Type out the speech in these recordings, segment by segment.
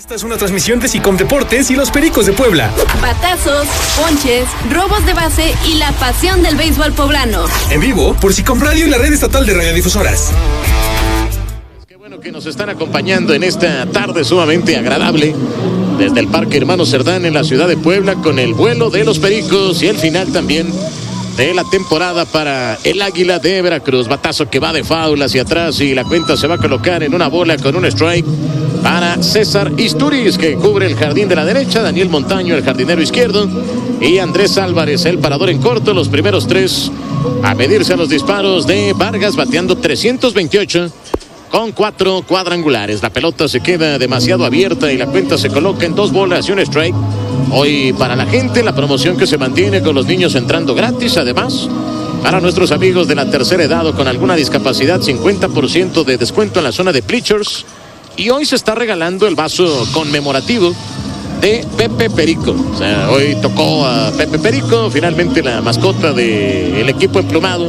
Esta es una transmisión de Sicom Deportes y los Pericos de Puebla. Batazos, ponches, robos de base y la pasión del béisbol poblano. En vivo por Sicom Radio y la red estatal de radiodifusoras. Qué bueno que nos están acompañando en esta tarde sumamente agradable desde el Parque Hermano Cerdán en la ciudad de Puebla, con el vuelo de los Pericos y el final también de la temporada para el Águila de Veracruz. Batazo que va de foul hacia atrás y la cuenta se va a colocar en una bola con un strike para César Isturiz, que cubre el jardín de la derecha, Daniel Montaño el jardinero izquierdo y Andrés Álvarez el parador en corto. Los primeros tres a medirse a los disparos de Vargas, bateando 328 con 4 cuadrangulares. La pelota se queda demasiado abierta y la cuenta se coloca en 2 bolas y un strike. Hoy para la gente la promoción que se mantiene con los niños entrando gratis. Además, para nuestros amigos de la tercera edad o con alguna discapacidad, 50% de descuento en la zona de bleachers. Y hoy se está regalando el vaso conmemorativo de Pepe Perico. O sea, hoy tocó a Pepe Perico, finalmente la mascota del equipo emplumado.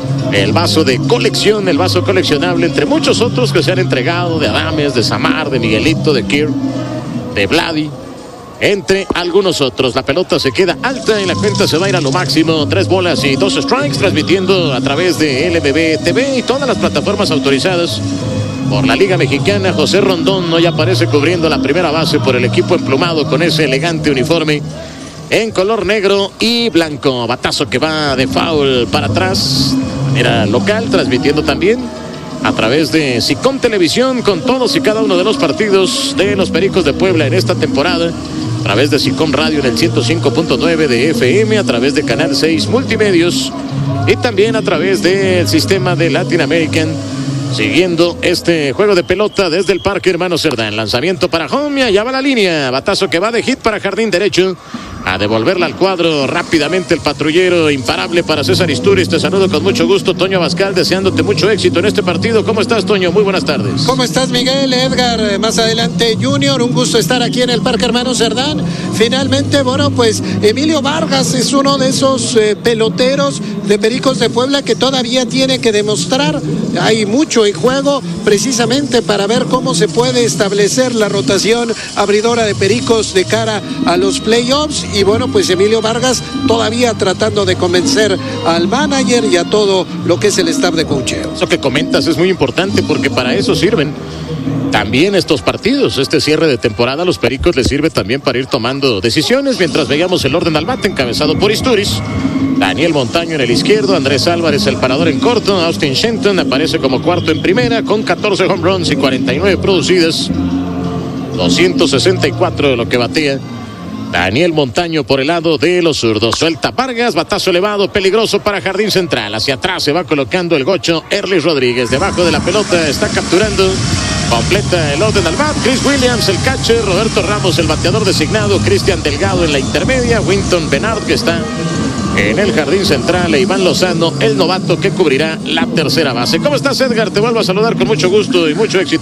El vaso de colección, el vaso coleccionable, entre muchos otros que se han entregado, de Adames, de Samar, de Miguelito, de Kirk, de Vladi, entre algunos otros. La pelota se queda alta y la cuenta se va a ir a lo máximo. 3 bolas y 2 strikes, transmitiendo a través de LBB TV y todas las plataformas autorizadas por la Liga Mexicana. José Rondón hoy aparece cubriendo la primera base por el equipo emplumado con ese elegante uniforme en color negro y blanco. Batazo que va de foul para atrás, era local, transmitiendo también a través de Sicom Televisión con todos y cada uno de los partidos de los Pericos de Puebla en esta temporada, a través de Sicom Radio en el 105.9 de FM, a través de Canal 6 Multimedios y también a través del sistema de Latin American, siguiendo este juego de pelota desde el Parque Hermano Cerdán. Lanzamiento para home, allá va la línea, batazo que va de hit para jardín derecho. A devolverla al cuadro rápidamente el patrullero imparable para César Isturiz. Te saludo con mucho gusto, Toño Abascal, deseándote mucho éxito en este partido. ¿Cómo estás, Toño? Muy buenas tardes. ¿Cómo estás, Miguel? Edgar, más adelante Junior, un gusto estar aquí en el Parque Hermano Cerdán. Finalmente, bueno, pues Emilio Vargas es uno de esos peloteros de Pericos de Puebla que todavía tiene que demostrar. Hay mucho en juego precisamente para ver cómo se puede establecer la rotación abridora de Pericos de cara a los playoffs. Y bueno, pues Emilio Vargas todavía tratando de convencer al manager y a todo lo que es el staff de coacheo. Eso que comentas es muy importante porque para eso sirven también estos partidos. Este cierre de temporada a los Pericos les sirve también para ir tomando decisiones. Mientras veíamos el orden al bate encabezado por Isturiz, Daniel Montaño en el izquierdo, Andrés Álvarez el parador en corto, Austin Shenton aparece como cuarto en primera con 14 home runs y 49 producidas, 264 de lo que batea Daniel Montaño por el lado de los zurdos. Suelta Vargas, batazo elevado, peligroso para jardín central. Hacia atrás se va colocando el gocho Erlis Rodríguez. Debajo de la pelota está capturando. Completa el orden al bat. Chris Williams, el catcher. Roberto Ramos, el bateador designado. Cristian Delgado en la intermedia. Winton Benard, que está en el jardín central. E Iván Lozano, el novato que cubrirá la tercera base. ¿Cómo estás, Edgar? Te vuelvo a saludar con mucho gusto y mucho éxito.